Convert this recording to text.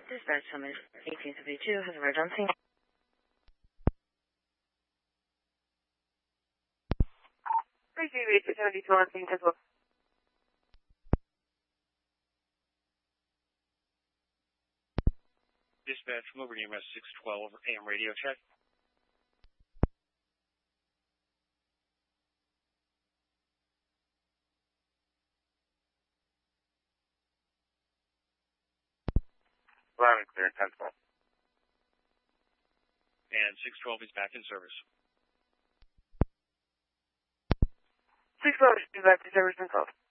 Dispatch summon 1872 has arrived on scene. Receive 1872 on scene as well. Dispatch from Liberty EMS 612 over AM radio check. Loud and clear, 10-12. And 612 is back in service. 612 is back to service and called.